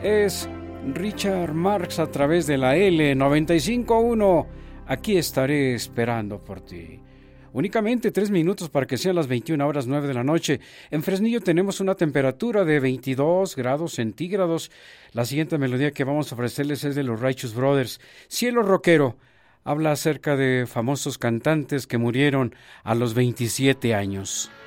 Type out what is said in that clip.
Es Richard Marx a través de la L95.1. Aquí estaré esperando por ti. Únicamente 3 minutos para que sean las 21:09 de la noche. En Fresnillo tenemos una temperatura de 22 grados centígrados. La siguiente melodía que vamos a ofrecerles es de los Righteous Brothers, Cielo Rockero. Habla acerca de famosos cantantes que murieron a los 27 años.